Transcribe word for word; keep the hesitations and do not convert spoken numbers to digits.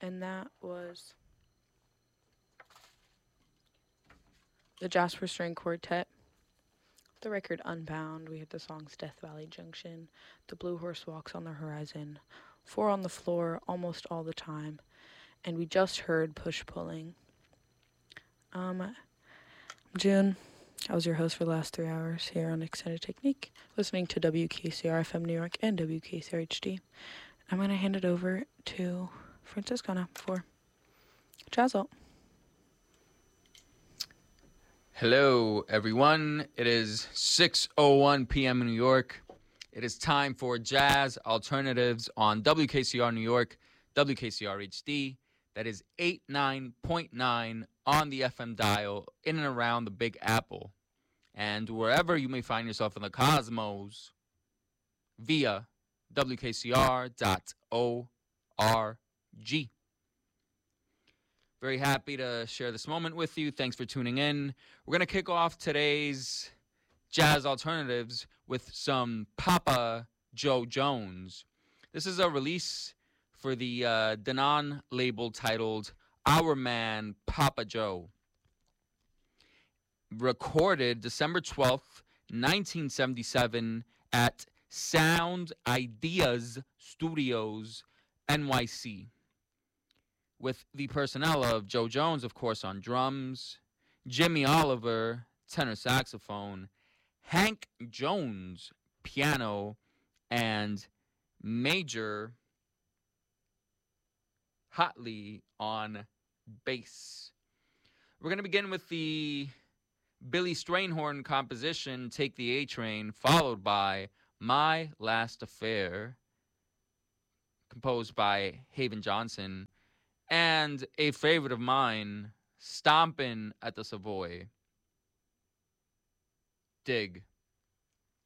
And that was the Jasper String Quartet. The record Unbound. We had the songs Death Valley Junction, The Blue Horse Walks on the Horizon, Four on the Floor, Almost All the Time, and we just heard Push Pulling. Um, June. I was your host for the last three hours here on Extended Technique, listening to W K C R F M New York and W K C R H D. I'm going to hand it over to Francisco now for Jazz Alt. Hello, everyone. It is six oh one p.m. in New York. It is time for Jazz Alternatives on W K C R New York, W K C R H D. That is eighty-nine point nine on the F M dial in and around the Big Apple. And wherever you may find yourself in the cosmos via W K C R dot org. Very happy to share this moment with you. Thanks for tuning in. We're going to kick off today's Jazz Alternatives with some Papa Joe Jones. This is a release for the uh, Denon label titled Our Man Papa Joe. Recorded December twelfth, nineteen seventy-seven at Sound Ideas Studios, N Y C. With the personnel of Joe Jones, of course, on drums, Jimmy Oliver, tenor saxophone, Hank Jones, piano, and Major Hotley on bass. We're going to begin with the Billy Strayhorn composition, Take the A Train, followed by My Last Affair, composed by Haven Johnson, and a favorite of mine, Stompin' at the Savoy. Dig.